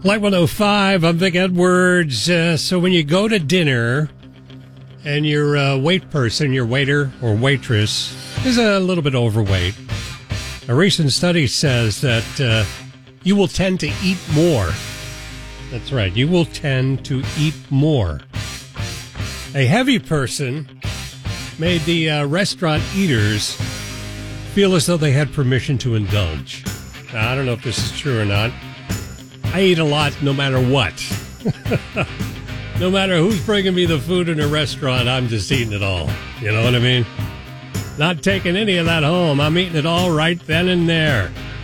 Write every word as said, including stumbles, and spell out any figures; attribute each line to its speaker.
Speaker 1: Light one oh five, I'm Vic Edwards. Uh, so when you go to dinner and your uh, wait person, your waiter or waitress, is a little bit overweight, a recent study says that uh, you will tend to eat more. That's right, you will tend to eat more. A heavy person made the uh, restaurant eaters feel as though they had permission to indulge. Now, I don't know if this is true or not. I eat a lot no matter what. No matter who's bringing me the food in a restaurant, I'm just eating it all. You know what I mean? Not taking any of that home. I'm eating it all right then and there.